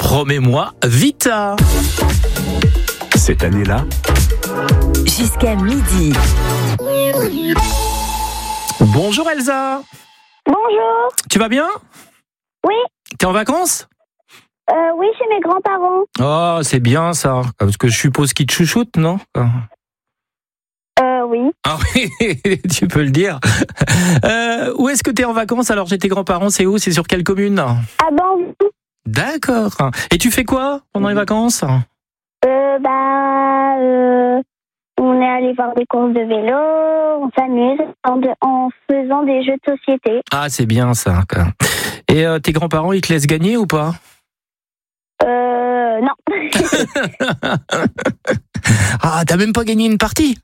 Promets-moi Vita. Cette année-là, Jusqu'à midi. Bonjour Elsa. Bonjour. Tu vas bien? Oui, T'es en vacances? oui, chez mes grands-parents. Oh, c'est bien ça. Parce que je suppose qu'ils te chouchoutent, non? Oui. Ah oui, tu peux le dire. Où est-ce que t'es en vacances alors chez tes grands-parents? C'est où? C'est sur quelle commune? Ah ben, D'accord. Et tu fais quoi pendant les vacances? on est allé voir des courses de vélo, on s'amuse en faisant des jeux de société. Ah, c'est bien ça. Et tes grands-parents, ils te laissent gagner ou pas? Non. Ah, t'as même pas gagné une partie?